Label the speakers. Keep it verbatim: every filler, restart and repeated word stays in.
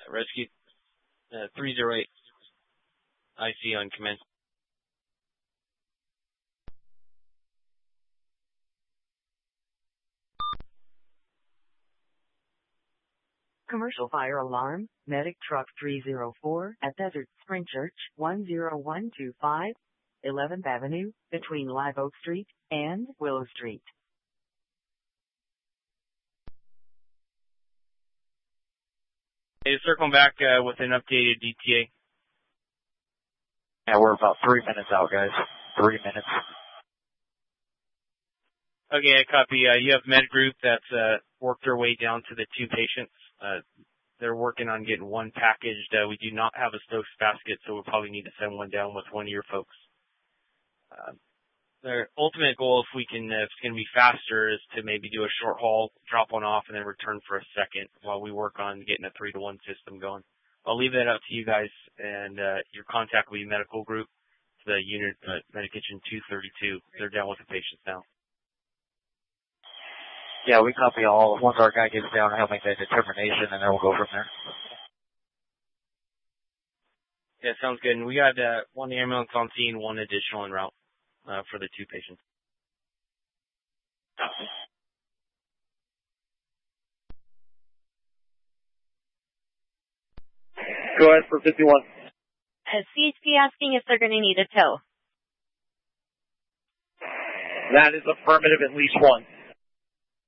Speaker 1: rescue uh, three zero eight. I C on command.
Speaker 2: Commercial fire alarm, medic truck three zero four at Desert Spring Church, one zero one two five, eleventh Avenue, between Live Oak Street and Willow Street.
Speaker 1: Hey, circling back uh, with an updated D T A.
Speaker 3: Yeah, we're about three minutes out, guys. Three minutes.
Speaker 1: Okay, I copy. Uh, you have med group that's uh, worked their way down to the two patients. Uh, they're working on getting one packaged. Uh, we do not have a Stokes basket, so we'll probably need to send one down with one of your folks. Uh, their ultimate goal, if we can, uh, if it's going to be faster, is to maybe do a short haul, drop one off, and then return for a second while we work on getting a three to one system going. I'll leave that up to you guys, and uh, your contact will be medical group, the unit, uh, Medikitchen two thirty-two. They're down with the patients now.
Speaker 3: Yeah, we copy all. Once our guy gets down, he'll make that determination, and then we'll go from there.
Speaker 1: Yeah, sounds good. And we got uh, one ambulance on scene, one additional en route uh, for the two patients.
Speaker 4: Go ahead for fifty-one.
Speaker 5: Is C H P asking if they're going to need a tow?
Speaker 4: That is affirmative, at least one.